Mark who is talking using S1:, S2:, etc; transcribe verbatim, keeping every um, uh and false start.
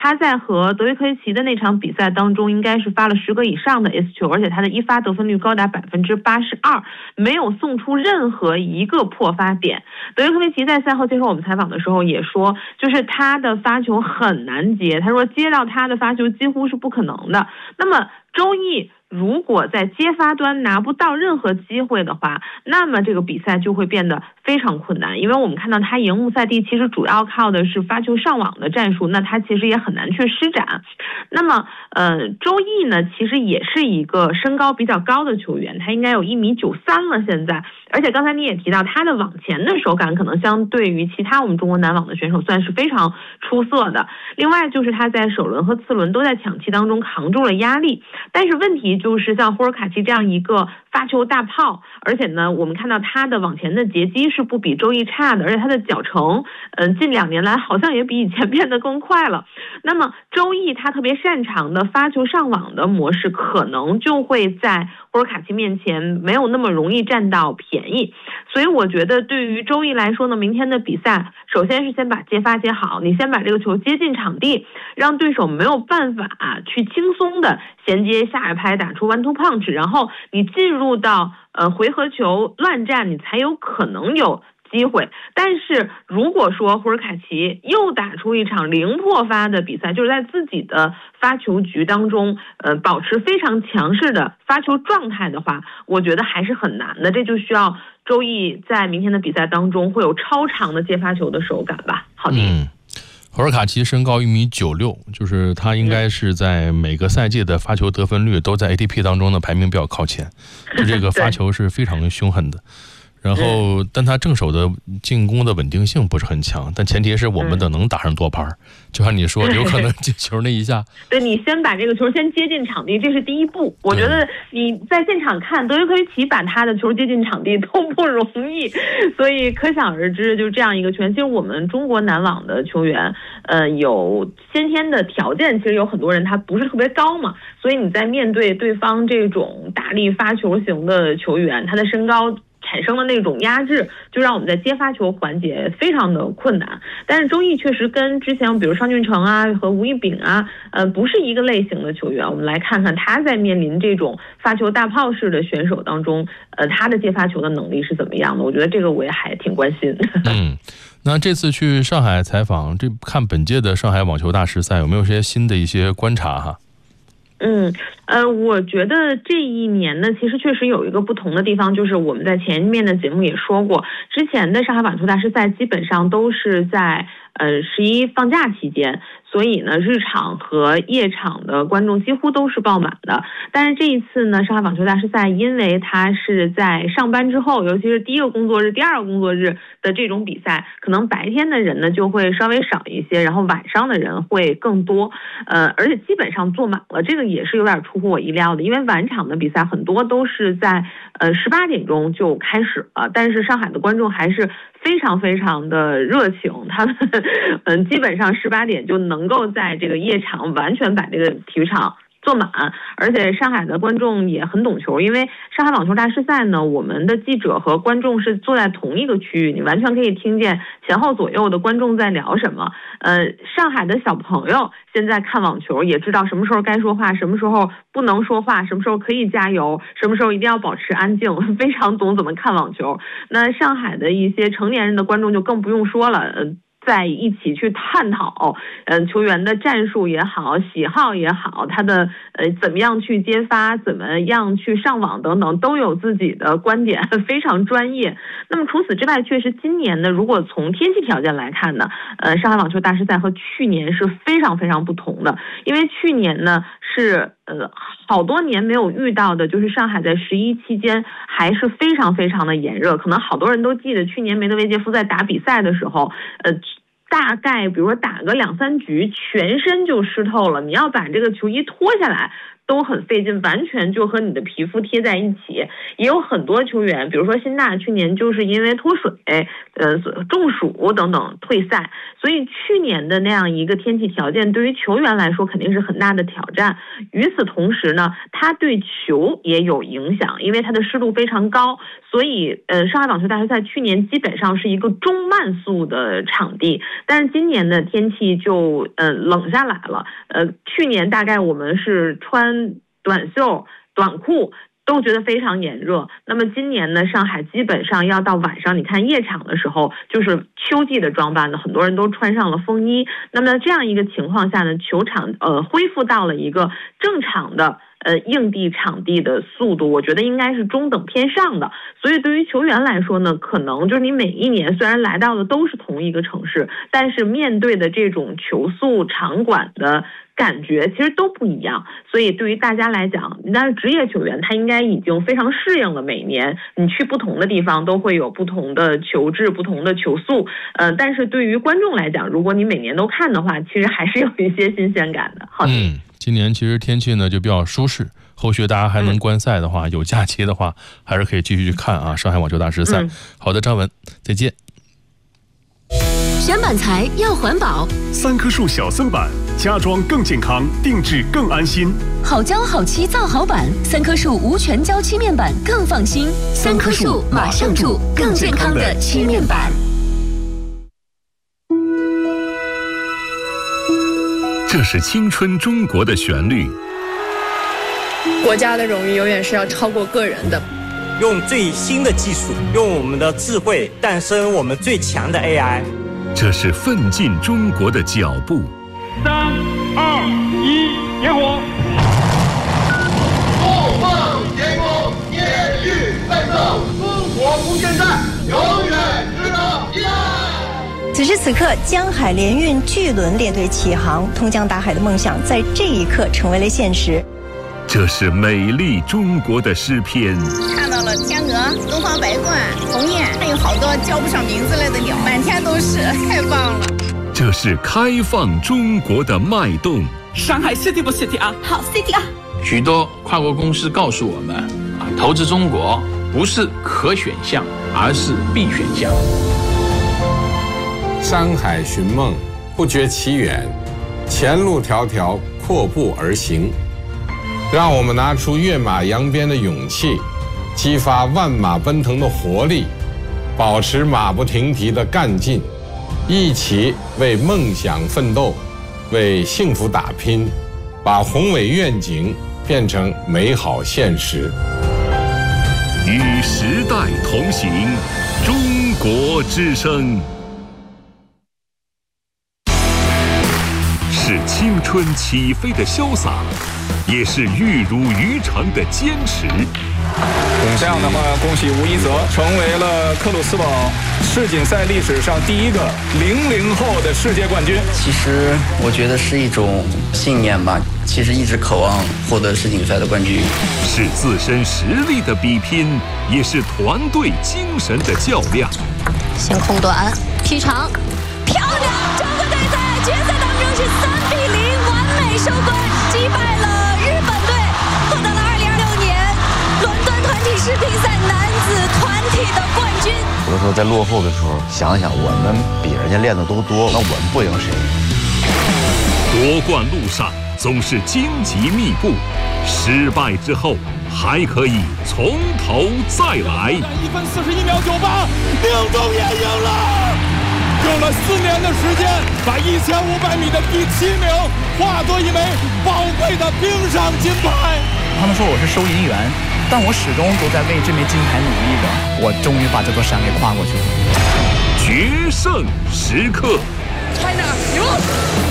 S1: 他在和德约科维奇的那场比赛当中，应该是发了十个以上的 S 球，而且他的一发得分率高达百分之八十二，没有送出任何一个破发点。德约科维奇在赛后接受我们采访的时候也说，就是他的发球很难接，他说接到他的发球几乎是不可能的。那么周毅如果在接发端拿不到任何机会的话，那么这个比赛就会变得非常困难，因为我们看到他赢穆赛蒂其实主要靠的是发球上网的战术，那他其实也很难去施展。那么呃，周毅呢其实也是一个身高比较高的球员，他应该有一米九三了现在，而且刚才你也提到他的网前的手感可能相对于其他我们中国男网的选手算是非常出色的。另外就是他在首轮和次轮都在抢七当中扛住了压力，但是问题就是像霍尔卡奇这样一个发球大炮，而且呢我们看到他的网前的截击是不比周毅差的，而且他的脚程嗯、呃，近两年来好像也比以前变得更快了。那么周毅他特别擅长的发球上网的模式，可能就会在霍尔卡奇面前没有那么容易占到便宜。所以我觉得对于周毅来说呢，明天的比赛首先是先把接发接好，你先把这个球接进场地，让对手没有办法、啊、去轻松的衔接下一拍打出 one two punch， 然后你进入到呃回合球乱战，你才有可能有机会。但是如果说霍尔卡奇又打出一场零破发的比赛，就是在自己的发球局当中呃保持非常强势的发球状态的话，我觉得还是很难的。这就需要周毅在明天的比赛当中会有超长的接发球的手感吧。好的。
S2: 嗯，霍尔卡奇身高一米九六，就是他应该是在每个赛季的发球得分率都在 A T P 当中的排名比较靠前，就这个发球是非常凶狠的。然后但他正手的进攻的稳定性不是很强，但前提是我们的能打上多拍，就像你说有可能进球那一下。
S1: 对，你先把这个球先接进场地，这是第一步。我觉得你在现场看德约科维奇把他的球接进场地都不容易，所以可想而知就是这样一个球员。其实我们中国男网的球员呃，有先天的条件，其实有很多人他不是特别高嘛，所以你在面对对方这种大力发球型的球员，他的身高产生了那种压制，就让我们在接发球环节非常的困难。但是周毅确实跟之前比如商俊成啊和吴一丙啊呃不是一个类型的球员。我们来看看他在面临这种发球大炮式的选手当中呃他的接发球的能力是怎么样的，我觉得这个我也还挺关心。
S2: 嗯，那这次去上海采访，这看本届的上海网球大师赛有没有些新的一些观察哈？
S1: 嗯，呃，我觉得这一年呢，其实确实有一个不同的地方，就是我们在前面的节目也说过，之前的上海网球大师赛基本上都是在呃十一放假期间，所以呢，日场和夜场的观众几乎都是爆满的。但是这一次呢，上海网球大师赛因为它是在上班之后，尤其是第一个工作日、第二个工作日的这种比赛，可能白天的人呢就会稍微少一些，然后晚上的人会更多，呃，而且基本上坐满了，这个也是有点出乎我意料的，因为晚场的比赛很多都是在呃十八点钟就开始了，但是上海的观众还是非常非常的热情，他们嗯基本上十八点就能够在这个夜场完全把这个体育场坐满，而且上海的观众也很懂球，因为上海网球大师赛呢，我们的记者和观众是坐在同一个区域，你完全可以听见前后左右的观众在聊什么。呃，上海的小朋友现在看网球也知道什么时候该说话，什么时候不能说话，什么时候可以加油，什么时候一定要保持安静，非常懂怎么看网球。那上海的一些成年人的观众就更不用说了，呃在一起去探讨，呃，球员的战术也好，喜好也好，他的呃怎么样去接发，怎么样去上网等等，都有自己的观点，非常专业。那么除此之外，确实今年呢，如果从天气条件来看呢，呃，上海网球大师赛和去年是非常非常不同的，因为去年呢是呃好多年没有遇到的，就是上海在十一期间还是非常非常的炎热，可能好多人都记得去年梅德韦杰夫在打比赛的时候，呃。大概比如说打个两三局全身就湿透了，你要把这个球衣脱下来都很费劲，完全就和你的皮肤贴在一起。也有很多球员，比如说辛纳去年就是因为脱水、呃中暑等等退赛，所以去年的那样一个天气条件对于球员来说肯定是很大的挑战。与此同时呢，它对球也有影响，因为它的湿度非常高，所以呃上海网球大师赛去年基本上是一个中慢速的场地，但是今年的天气就呃冷下来了。呃，去年大概我们是穿短袖、短裤都觉得非常炎热。那么今年呢，上海基本上要到晚上，你看夜场的时候，就是秋季的装扮呢，很多人都穿上了风衣。那么这样一个情况下呢，球场呃恢复到了一个正常的呃硬地场地的速度，我觉得应该是中等偏上的。所以对于球员来说呢，可能就是你每一年虽然来到的都是同一个城市，但是面对的这种球速场馆的感觉其实都不一样。所以对于大家来讲，但是职业球员他应该已经非常适应了，每年你去不同的地方都会有不同的球质、不同的球速。呃，但是对于观众来讲，如果你每年都看的话，其实还是有一些新鲜感的。好，
S2: 嗯，今年其实天气呢就比较舒适，后续大家还能观赛的话，嗯、有假期的话，还是可以继续去看啊上海网球大师赛。嗯、好的，张文，再见。
S3: 选板材要环保，
S4: 三棵树小森板，家装更健康，定制更安心。
S3: 好胶好漆造好板，三棵树无全胶漆面板更放心。三棵树马上住，更健康的漆面板。
S4: 这是青春中国的旋律。
S5: 国家的荣誉永远是要超过个人的。
S6: 用最新的技术，用我们的智慧诞生我们最强的 A I。
S4: 这是奋进中国的脚步。
S7: 三二一，点火！
S8: 梦梦天空，天欲奋斗，烽火不间断，永远值得期待。
S9: 此时此刻，江海联运巨轮列队起航，通江达海的梦想在这一刻成为了现实。
S4: 这是美丽中国的诗篇。
S10: 看到了天鹅、东方白鹳、鸿雁，还有好多叫不上名字来的鸟，满天都是，太棒了。
S4: 这是开放中国的脉动。
S11: 上海 City 不 City 啊？
S10: 好 City 啊！
S12: 许多跨国公司告诉我们，啊，投资中国不是可选项，而是必选项。
S13: 山海寻梦，不觉其远，前路迢迢，阔步而行。让我们拿出跃马扬鞭的勇气，激发万马奔腾的活力，保持马不停蹄的干劲，一起为梦想奋斗，为幸福打拼，把宏伟愿景变成美好现实。
S4: 与时代同行，中国之声。是青春起飞的潇洒，也是玉汝于成的坚持。
S14: 这样的话，恭喜吴一泽成为了克鲁斯堡世锦赛历史上第一个零零后的世界冠军。
S15: 其实我觉得是一种信念吧，其实一直渴望获得世锦赛的冠军。
S4: 是自身实力的比拼，也是团队精神的较量。
S16: 先空短，劈长，漂亮！中国队在决赛当中是三比零完美收官，击败了日本队，获得了二零二六年伦敦团体世乒赛男子团体的冠军。
S17: 有的时候在落后的时候，想想我们比人家练的都多，那我们不赢谁？
S4: 夺冠路上总是荆棘密布，失败之后还可以从头再来。
S7: 一分四十一秒九八，宁中也赢了。用了四年的时间，把一千五百米的第七名化作一枚宝贵的冰上金牌。
S18: 他们说我是收银员，但我始终都在为这枚金牌努力着。我终于把这座山给跨过去了。
S4: 决胜时刻
S7: ，China 赢了。